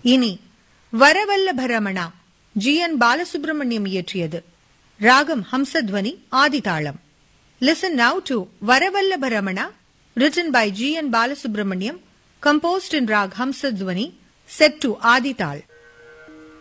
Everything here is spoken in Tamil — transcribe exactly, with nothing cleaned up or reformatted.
இனி வரவல்லபரமணா ஜி என் பாலசுப்ரமணியம் இயற்றியது. ராகம் Hamsadhwani ஆதிதாளம். Listen now to வரவல்லபரமணா written by G N Balasubramaniam, composed in rag Hamsadhwani, set to Adital.